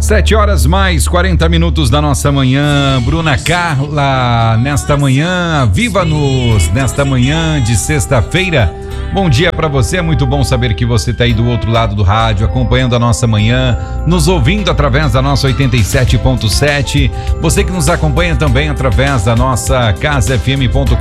7 horas mais 40 minutos da nossa manhã. Bruna Carla, nesta manhã, viva-nos, nesta manhã de sexta-feira. Bom dia para você, é muito bom saber que você tá aí do outro lado do rádio, acompanhando a nossa manhã, nos ouvindo através da nossa 87.7. Você que nos acompanha também através da nossa casafm.com.br,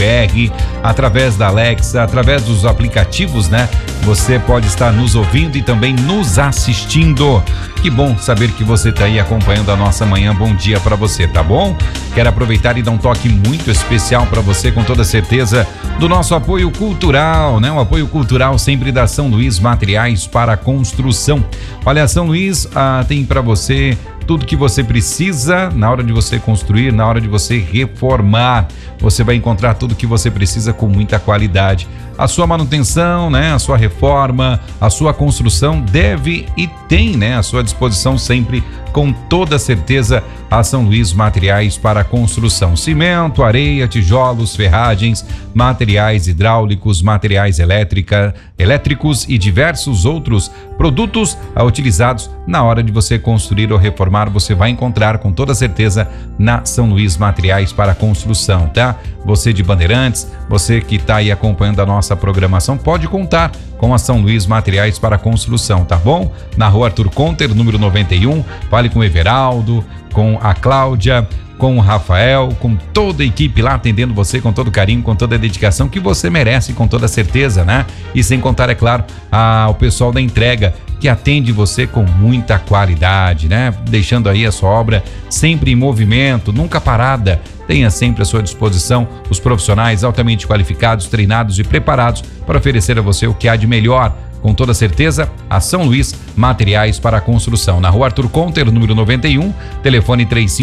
através da Alexa, através dos aplicativos, né? Você pode estar nos ouvindo e também nos assistindo. Que bom saber que você tá aí acompanhando a nossa manhã. Bom dia para você, tá bom? Quero aproveitar e dar um toque muito especial para você, com toda certeza, do nosso apoio cultural, né? O apoio cultural sempre da São Luís Materiais para Construção. Olha, a São Luís tem para você tudo que você precisa na hora de você construir, na hora de você reformar. Você vai encontrar tudo que você precisa com muita qualidade. A sua manutenção, né? A sua reforma, a sua construção deve e tem, né? À sua disposição sempre, com toda certeza, a São Luís Materiais para Construção. Cimento, areia, tijolos, ferragens, materiais hidráulicos, materiais elétricos e diversos outros produtos utilizados na hora de você construir ou reformar. Você vai encontrar com toda certeza na São Luís Materiais para Construção, tá? Você de Bandeirantes, você que está aí acompanhando a nossa programação, pode contar com a São Luís Materiais para Construção, tá bom? Na Rua Arthur Conter, número 91, fale com o Everaldo, com a Cláudia, com o Rafael, com toda a equipe lá atendendo você com todo carinho, com toda a dedicação que você merece, com toda certeza, né? E sem contar, é claro, o pessoal da entrega, que atende você com muita qualidade, né? Deixando aí a sua obra sempre em movimento, nunca parada. Tenha sempre à sua disposição os profissionais altamente qualificados, treinados e preparados para oferecer a você o que há de melhor. Com toda certeza, a São Luís Materiais para Construção. Na Rua Arthur Conter, número 91, telefone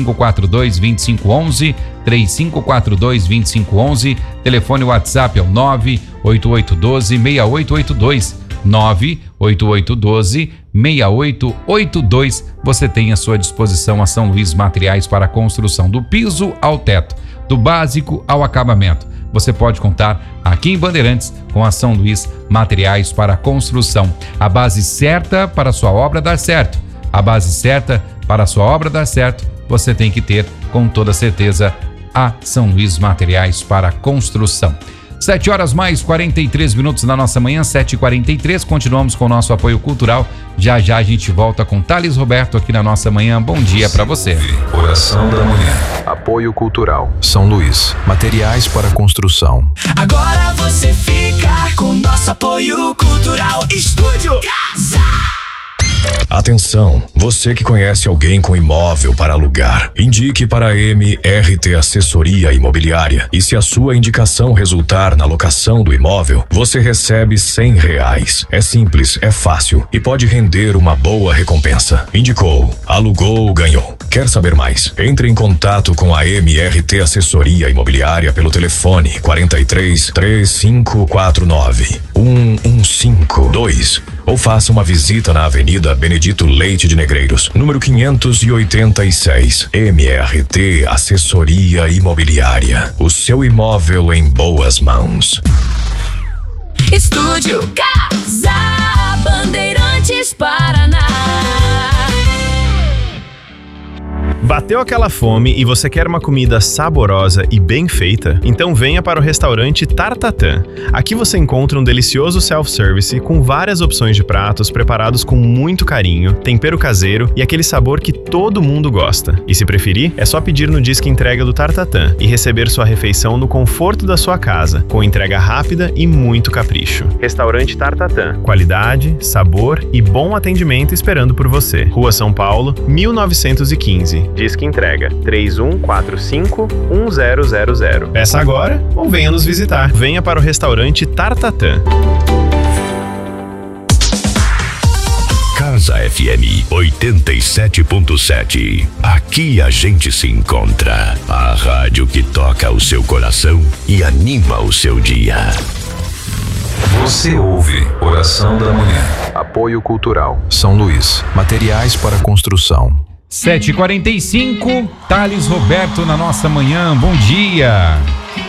3542-2511, 3542-2511, telefone WhatsApp é o 98812-6882, 98812-6882. Você tem à sua disposição a São Luís Materiais para Construção, do piso ao teto, do básico ao acabamento. Você pode contar aqui em Bandeirantes com a São Luís Materiais para Construção. A base certa para a sua obra dar certo. A base certa para a sua obra dar certo, você tem que ter, com toda certeza, a São Luís Materiais para Construção. 7 horas mais 43 minutos na nossa manhã, 7h43. Continuamos com o nosso apoio cultural. Já já a gente volta com Thales Roberto aqui na nossa manhã. Bom dia para você. Oração da manhã. Apoio cultural. São Luís. Materiais para construção. Agora você fica com nosso apoio cultural. Estúdio Casa. Atenção, você que conhece alguém com imóvel para alugar, indique para a MRT Assessoria Imobiliária. E se a sua indicação resultar na locação do imóvel, você recebe R$100. É simples, é fácil e pode render uma boa recompensa. Indicou, alugou, ganhou. Quer saber mais? Entre em contato com a MRT Assessoria Imobiliária pelo telefone 43 3549 1152 ou faça uma visita na Avenida Benedito Leite de Negreiros, número 586. MRT Assessoria Imobiliária. O seu imóvel em boas mãos. Estúdio Casa, Bandeirantes, Paraná. Bateu aquela fome e você quer uma comida saborosa e bem feita? Então venha para o restaurante Tartatã. Aqui você encontra um delicioso self-service com várias opções de pratos preparados com muito carinho, tempero caseiro e aquele sabor que todo mundo gosta. E se preferir, é só pedir no Disque Entrega do Tartatã e receber sua refeição no conforto da sua casa, com entrega rápida e muito capricho. Restaurante Tartatã. Qualidade, sabor e bom atendimento esperando por você. Rua São Paulo, 1915. Disque Entrega 3145-1000. Peça agora ou venha nos visitar. Venha para o restaurante Tartatã. Casa FM 87.7. Aqui a gente se encontra. A rádio que toca o seu coração e anima o seu dia. Você ouve Oração da Manhã. Apoio cultural. São Luís. Materiais para construção. 7h45, Thales Roberto na nossa manhã. Bom dia.